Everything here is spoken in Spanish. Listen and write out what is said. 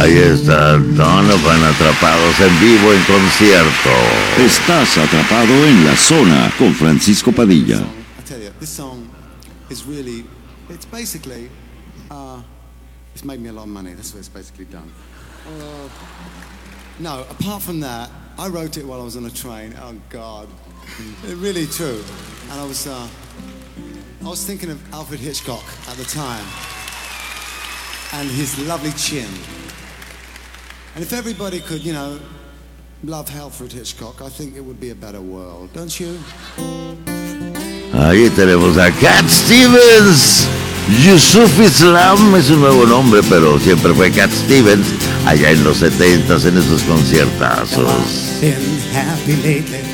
Ahí está Donovan, Atrapados en Vivo en concierto. Estás atrapado en La Zona con Francisco Padilla. I tell you, this song is really, it's basically, it's made me a lot of money. That's what it's basically done. No, apart from that, I wrote it while I was on a train. Oh God, it's really true. And I was thinking of Alfred Hitchcock at the time and his lovely chin. And if everybody could, you know, love Alfred Hitchcock, I think it would be a better world, don't you? Ahí tenemos a Cat Stevens. Yusuf Islam es un nuevo nombre, pero siempre fue Cat Stevens allá en los 70s en esos conciertazos. Been happy lately.